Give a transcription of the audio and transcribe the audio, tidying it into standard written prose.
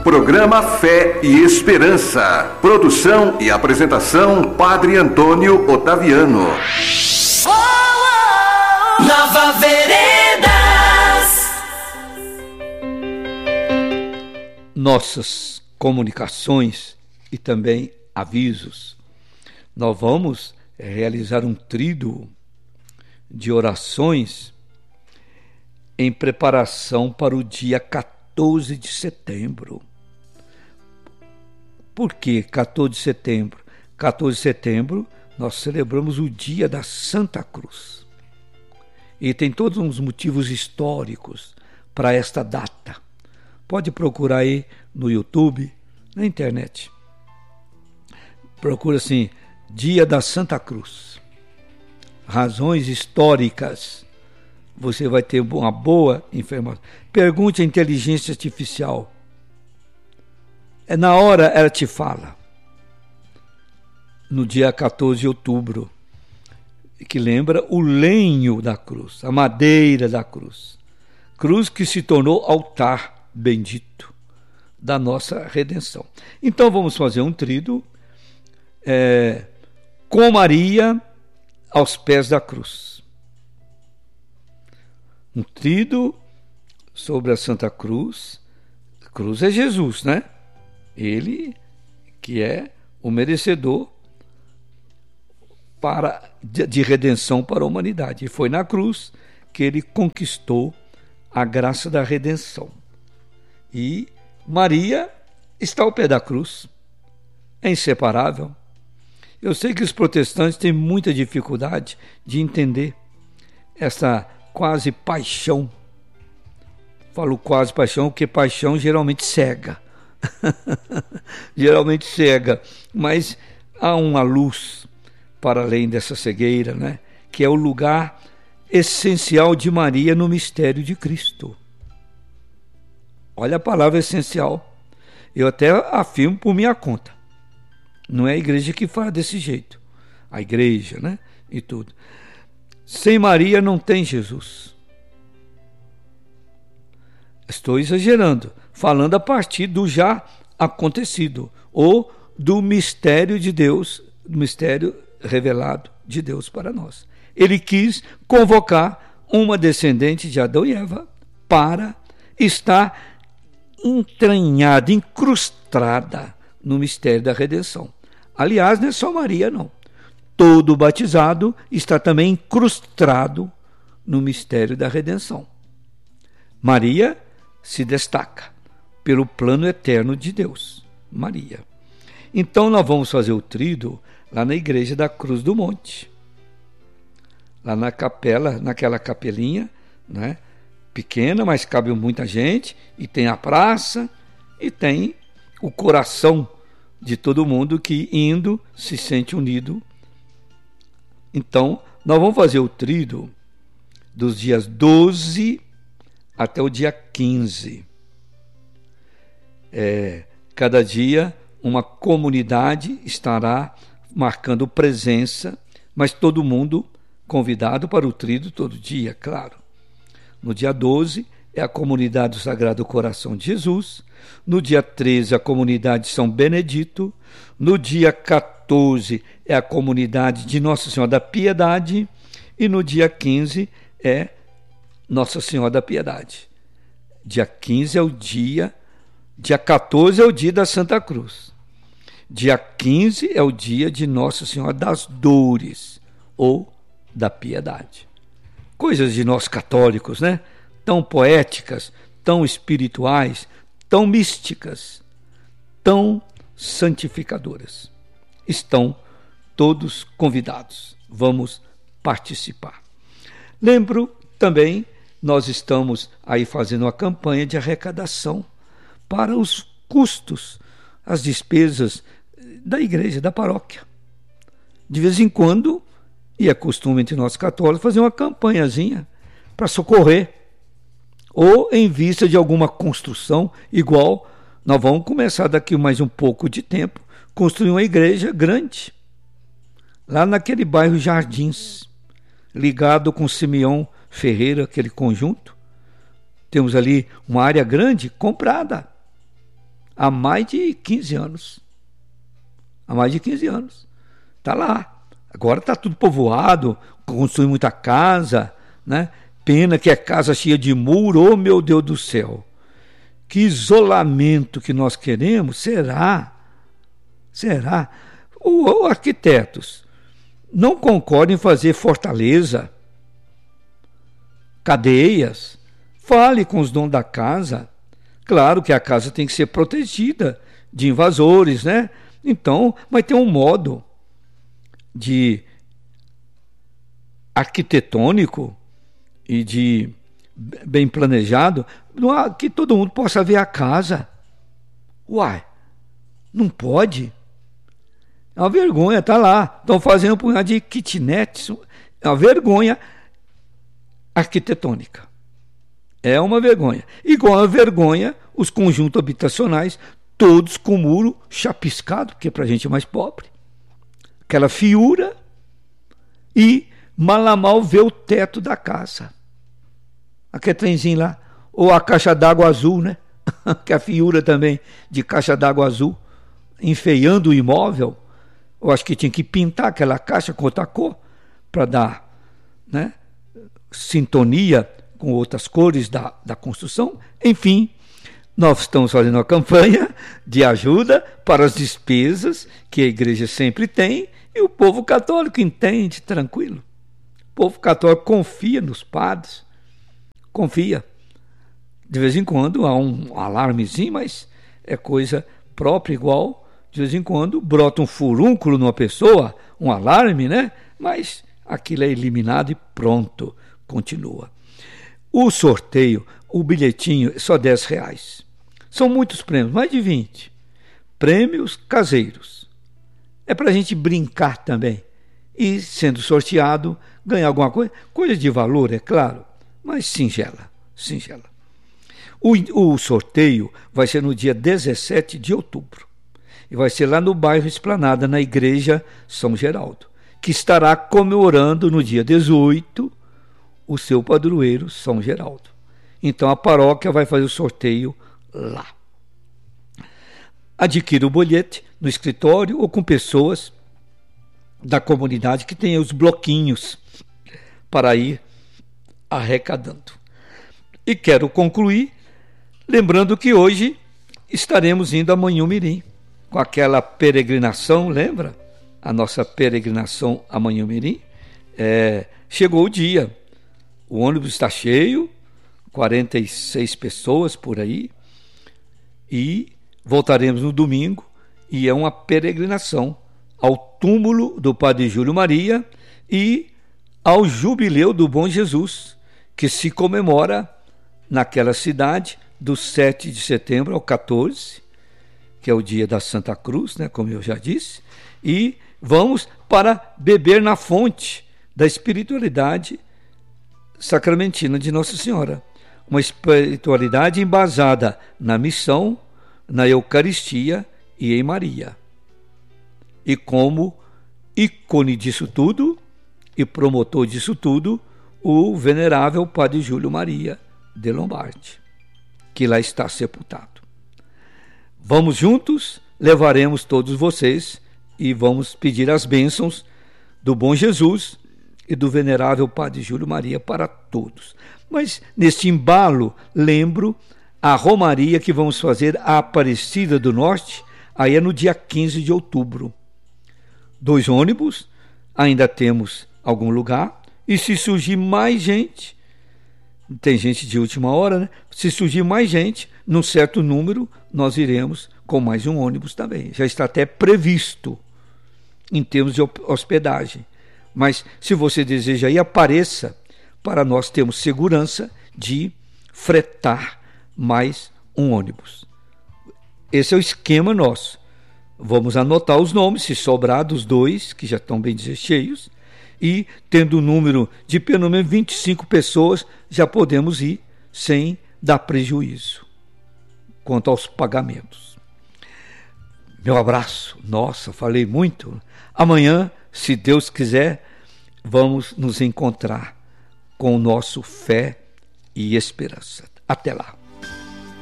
Programa Fé e Esperança. Produção e apresentação, Padre Antônio Otaviano. Nova Veredas. Nossas comunicações e também avisos. Nós vamos realizar um tríduo de orações em preparação para o dia 14 de setembro. Por que 14 de setembro? 14 de setembro nós celebramos o dia da Santa Cruz. E tem todos uns motivos históricos para esta data. Pode procurar aí no YouTube, na internet. Procura assim, Dia da Santa Cruz. Razões históricas. Você vai ter uma boa informação. Pergunte à inteligência artificial. Na hora ela te fala. No dia 14 de outubro, que lembra o lenho da cruz, a madeira da cruz. Cruz que se tornou altar bendito da nossa redenção. Então vamos fazer um tríduo com Maria aos pés da cruz. Um tríduo sobre a Santa Cruz. Cruz é Jesus, né? Ele que é o merecedor de redenção para a humanidade. E foi na cruz que ele conquistou a graça da redenção. E Maria está ao pé da cruz. É inseparável. Eu sei que os protestantes têm muita dificuldade de entender essa quase paixão. Falo quase paixão, porque paixão geralmente cega. Geralmente cega. Mas há uma luz para além dessa cegueira, né? Que é o lugar essencial de Maria no mistério de Cristo. Olha a palavra essencial. Eu até afirmo por minha conta. Não é a igreja que fala desse jeito. A igreja, né? E tudo. Sem Maria não tem Jesus. Estou exagerando, falando a partir do já acontecido, ou do mistério de Deus, do mistério revelado de Deus para nós. Ele quis convocar uma descendente de Adão e Eva para estar entranhada, incrustada no mistério da redenção. Aliás, não é só Maria, não. Todo batizado está também incrustado no mistério da redenção. Maria se destaca pelo plano eterno de Deus. Maria. Então nós vamos fazer o tríduo lá na igreja da Cruz do Monte. Lá na capela, naquela capelinha, né? Pequena, mas cabe muita gente, e tem a praça, e tem o coração de todo mundo que indo se sente unido. Então, nós vamos fazer o tríduo dos dias 12 até o dia 15. Cada dia uma comunidade estará marcando presença, mas todo mundo convidado para o tríduo todo dia, claro. No dia 12 é a comunidade do Sagrado Coração de Jesus. No dia 13, a comunidade de São Benedito. No dia 14, é a comunidade de Nossa Senhora da Piedade. E no dia 15, é Nossa Senhora da Piedade. Dia 15 é o dia... Dia 14 é o dia da Santa Cruz. Dia 15 é o dia de Nossa Senhora das Dores, ou da Piedade. Coisas de nós católicos, né? Tão poéticas, tão espirituais, tão místicas, tão santificadoras. Estão todos convidados. Vamos participar. Lembro também, nós estamos aí fazendo uma campanha de arrecadação para os custos, as despesas da igreja, da paróquia. De vez em quando, e é costume entre nós católicos, fazer uma campanhazinha para socorrer, ou em vista de alguma construção, igual nós vamos começar daqui mais um pouco de tempo, construir uma igreja grande, lá naquele bairro Jardins, ligado com Simeão Ferreira, aquele conjunto. Temos ali uma área grande comprada. há mais de 15 anos. Há mais de 15 anos. Está lá. Agora está tudo povoado, construiu muita casa, né? Pena que é casa cheia de muro, oh meu Deus do céu. Que isolamento que nós queremos? Será? Os arquitetos não concordam em fazer fortaleza, cadeias. Fale com os donos da casa. Claro que a casa tem que ser protegida de invasores, né? Então, vai ter um modo de arquitetônico e de bem planejado, que todo mundo possa ver a casa. Uai, não pode? É uma vergonha, tá lá. Estão fazendo um punhado de kitnets. É uma vergonha arquitetônica. É uma vergonha. Igual a vergonha, os conjuntos habitacionais, todos com muro chapiscado, porque para a gente é mais pobre. Aquela fiura e mal a mal vê o teto da casa. Aquele trenzinho lá. Ou a caixa d'água azul, né? Que é a fiura também de caixa d'água azul, enfeiando o imóvel. Eu acho que tinha que pintar aquela caixa com outra cor para dar, né, sintonia com outras cores da construção. Enfim, nós estamos fazendo uma campanha de ajuda para as despesas que a igreja sempre tem e o povo católico entende, tranquilo. O povo católico confia nos padres, confia. De vez em quando há um alarmezinho, mas é coisa própria, igual. De vez em quando brota um furúnculo numa pessoa, um alarme, né? Mas aquilo é eliminado e pronto, continua. O sorteio, o bilhetinho, é só R$10. São muitos prêmios, mais de 20. Prêmios caseiros. É para a gente brincar também. E, sendo sorteado, ganhar alguma coisa. Coisa de valor, é claro, mas singela. O sorteio vai ser no dia 17 de outubro. E vai ser lá no bairro Esplanada, na Igreja São Geraldo, que estará comemorando no dia 18 o seu padroeiro São Geraldo. Então a paróquia vai fazer o sorteio lá. Adquira o bilhete no escritório ou com pessoas da comunidade que tenham os bloquinhos para ir arrecadando. E quero concluir lembrando que hoje estaremos indo a Manhumirim, com aquela peregrinação, lembra? A nossa peregrinação a Manhumirim. Chegou o dia, o ônibus está cheio, 46 pessoas por aí, e voltaremos no domingo, e é uma peregrinação ao túmulo do Padre Júlio Maria e ao jubileu do Bom Jesus, que se comemora naquela cidade do 7 de setembro ao 14, que é o dia da Santa Cruz, né, como eu já disse, e vamos para beber na fonte da espiritualidade sacramentina de Nossa Senhora. Uma espiritualidade embasada na missão, na Eucaristia e em Maria. E como ícone disso tudo e promotor disso tudo, o venerável Padre Júlio Maria de Lombardi, que lá está sepultado. Vamos juntos, levaremos todos vocês e vamos pedir as bênçãos do Bom Jesus e do venerável Padre Júlio Maria para todos. Mas neste embalo, lembro a romaria que vamos fazer à Aparecida do Norte, aí é no dia 15 de outubro. 2 ônibus, ainda temos algum lugar, e se surgir mais gente, tem gente de última hora, né? Se surgir mais gente, num certo número, nós iremos com mais um ônibus também. Já está até previsto em termos de hospedagem. Mas se você deseja ir, apareça, para nós termos segurança de fretar mais um ônibus. Esse é o esquema nosso. Vamos anotar os nomes, se sobrar dos 2, que já estão bem dizer cheios, e tendo um número de pelo menos 25 pessoas, já podemos ir sem dar prejuízo quanto aos pagamentos. Meu abraço. Nossa, falei muito. Amanhã, se Deus quiser, vamos nos encontrar com o nosso fé e esperança. Até lá.